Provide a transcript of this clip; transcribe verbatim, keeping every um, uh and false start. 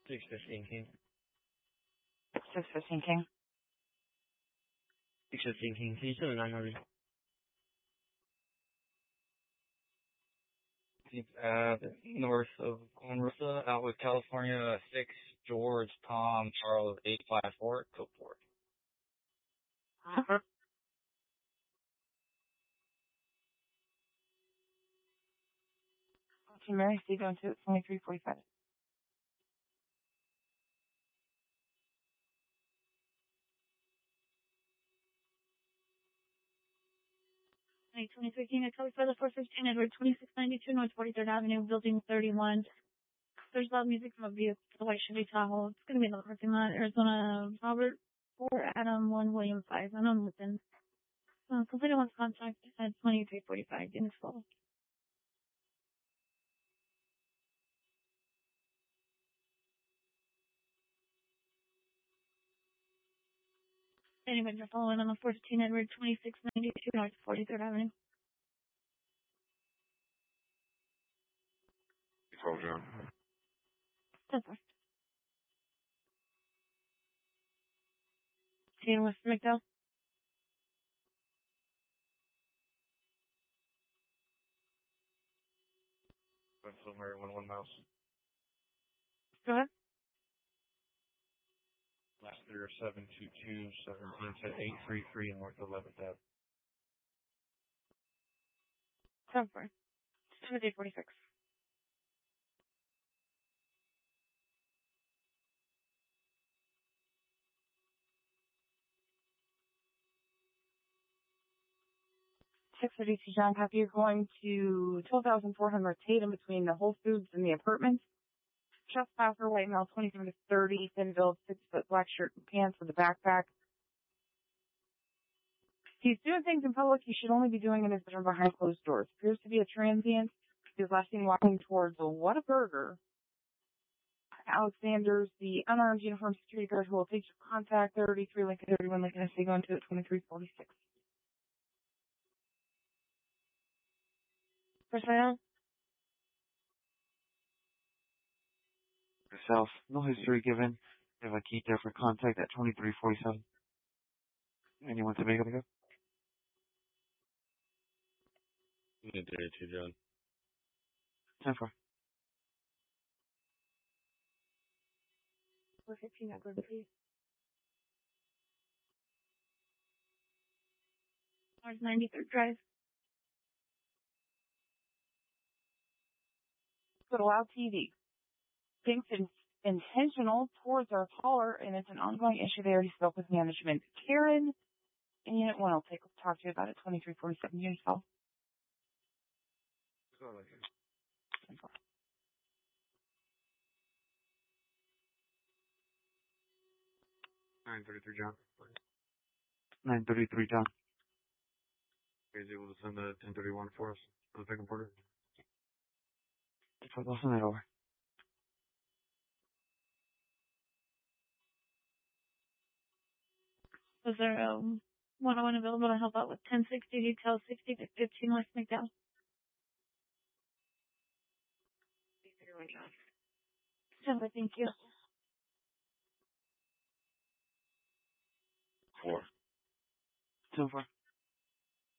six fifteen King. six fifteen King. six fifteen King. Can you send a nine hundred? Uh, north of Marissa, Outwood, California, six George Tom Charles eight five four, code four. Uh-huh. Okay, Mary, stay going to twenty-three forty-five. twenty-three King, I call for the four fifteen Edward, twenty-six ninety-two North forty-third Avenue, Building thirty-one. There's loud music from a vehicle, the white Chevy Tahoe. It's going to be in the parking lot. Arizona, Robert four, Adam one, William five. Unknown within. Uh, completed one's contact at twenty-three forty-five. Units full. Anybody following on the four fifteen Edward, twenty-six ninety-two North forty-third Avenue. twelve, John. That's all. See you, Mister McDowell. Somewhere one one mouse. Go ahead. Last three are seven two two, seventeen to eight three three, North eleventh Ave. seven four. seventy forty-six. six thirty-two John Copy, you're going to twelve thousand four hundred Tatum between the Whole Foods and the apartments. Trespasser, white male, twenty-three to thirty, thin build, six foot black shirt and pants with a backpack. He's doing things in public he should only be doing in his bedroom behind closed doors. Appears to be a transient. He was last seen walking towards a Whataburger. Alexander's the unarmed uniformed security guard who will take your contact. thirty-three Lincoln, thirty-one Lincoln, S C going to it, twenty-three forty-six. Personnel. Yourself. No history given. We have a key there for contact at twenty-three forty-seven. Anyone to make up go? You did it too, John. ten four. four fifteen Edward, please. Ours ninety-third Drive. Go to Loud T V. Thinks it's intentional towards our caller, and it's an ongoing issue. They already spoke with management. Karen, in Unit one, I'll take talk to you about it. twenty-three forty-seven, Unit twelve. nine thirty-three, John. nine thirty-three, John. You guys able to send the ten thirty-one for us for the second quarter? I'll send it over. Was there a one-on-one available to help out with ten sixty detail sixty to fifteen West McDowell? Jennifer, thank you. Four. ten four.